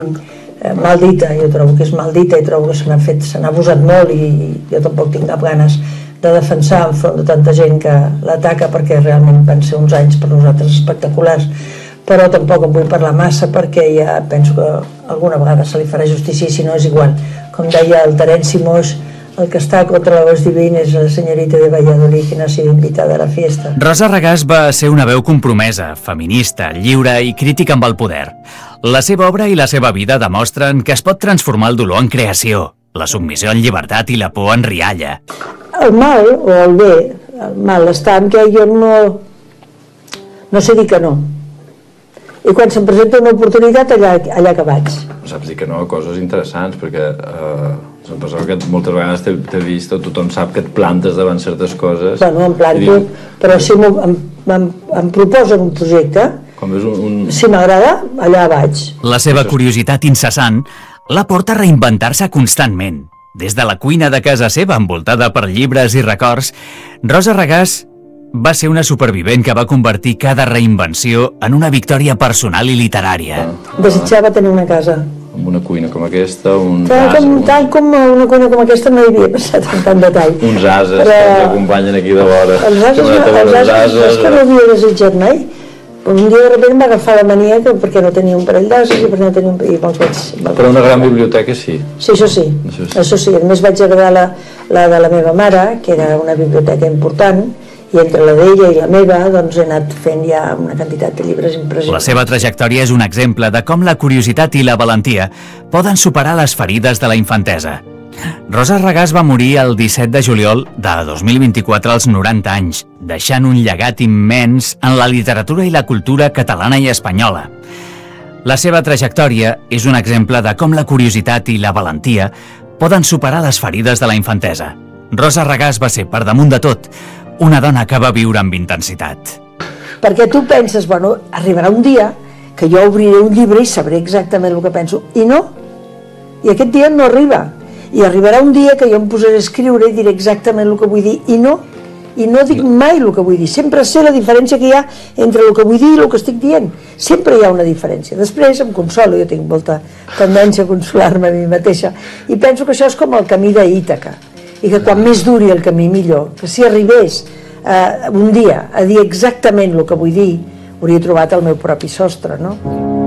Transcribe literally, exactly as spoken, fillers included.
maldita, jo trobo que és maldita i trobo que se n'ha fet, se n'ha abusat molt i jo tampoc tinc cap ganes de defensar enfront de tanta gent que l'ataca perquè realment van ser uns anys per nosaltres espectaculars, però tampoc en vull parlar massa perquè ja penso que alguna vegada se li farà justícia i si no és igual. Com deia el Terenci Moix, el que està contra la voz divina és la senyorita de Valladolid que no ha sido invitada a la fiesta. Rosa Regàs va ser una veu compromesa, feminista, lliure i crítica amb el poder. La seva obra i la seva vida demostren que es pot transformar el dolor en creació, la submissió en llibertat i la por en rialla. El mal, o el bé, el mal està en què jo no, no sé dir que no. I quan se'm presenta una oportunitat, allà, allà que vaig. Saps dir que no a coses interessants, perquè eh, em pensava que moltes vegades t'he vist, o tothom sap que et plantes davant certes coses. Bueno, em planto, dic... però si em, em, em proposen un projecte, un, un... si m'agrada, allà vaig. La seva curiositat incessant la porta a reinventar-se constantment. Des de la cuina de casa seva, envoltada per llibres i records, Rosa Regàs va ser una supervivent que va convertir cada reinvenció en una victòria personal i literària. Desitjava tenir una casa. Amb una cuina com aquesta, un tal ras... Com, un... Tal com una cuina com aquesta no hi havia passat en tant detall. Uns ases però... que ens acompanyen aquí de vora. Els ases, no, els ases, ases és que no havia desitjat mai. Un dia de sobte em va agafar la mania que perquè no tenia un parell d'ases i perquè no tenia un... I me'ls vaig... Però una gran biblioteca sí. Sí, això sí. Això sí. Això sí. A més vaig agradar la, la de la meva mare, que era una biblioteca important, i entre la d'ella i la meva doncs he anat fent ja una quantitat de llibres impressionants. La seva trajectòria és un exemple de com la curiositat i la valentia poden superar les ferides de la infantesa. Rosa Regàs va morir el disset de juliol de dos mil vint-i-quatre als noranta anys, deixant un llegat immens en la literatura i la cultura catalana i espanyola. La seva trajectòria és un exemple de com la curiositat i la valentia poden superar les ferides de la infantesa. Rosa Regàs va ser, per damunt de tot, una dona que va viure amb intensitat. Perquè tu penses, bueno, arribarà un dia que jo obriré un llibre i sabré exactament el que penso, i no. I aquest dia no arriba. I arribarà un dia que jo em posaré a escriure i diré exactament el que vull dir, i no. I no dic mai el que vull dir. Sempre sé la diferència que hi ha entre el que vull dir i el que estic dient. Sempre hi ha una diferència. Després em consolo, jo tinc molta tendència a consolar-me a mi mateixa, i penso que això és com el camí d'Ítaca. I que quan més duri el camí millor, que si arribés eh, un dia a dir exactament el que vull dir, hauria trobat el meu propi sostre, no?